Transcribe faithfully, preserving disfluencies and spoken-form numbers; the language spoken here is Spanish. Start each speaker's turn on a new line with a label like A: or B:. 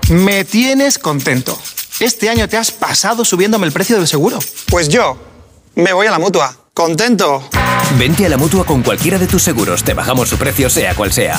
A: Me tienes contento. Este año te has pasado subiéndome el precio del seguro.
B: Pues yo me voy a la Mutua. ¡Contento!
C: Vente a la Mutua con cualquiera de tus seguros. Te bajamos su precio sea cual sea.